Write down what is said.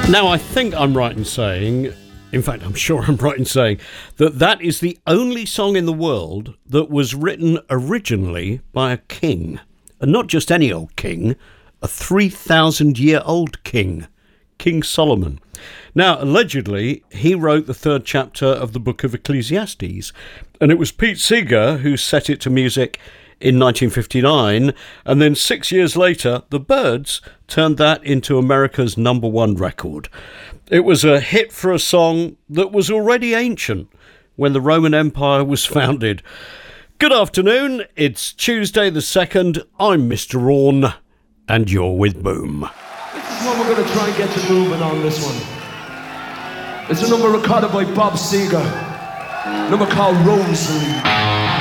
Now, I think I'm right in saying, in fact, I'm sure I'm right in saying, that that is the only song in the world that was written originally by a king. And not just any old king, a 3,000-year-old king, King Solomon. Now, allegedly, he wrote the third chapter of the book of Ecclesiastes, and it was Pete Seeger who set it to music in 1959, and then 6 years later, the Byrds turned that into America's #1 record. It was a hit for a song that was already ancient when the Roman Empire was founded. Good afternoon, it's Tuesday the 2nd, I'm Mr. Orne, and you're with Boom. This is one we're going to try and get you moving on, this one. It's a number recorded by Bob Seger, a number called Rosary.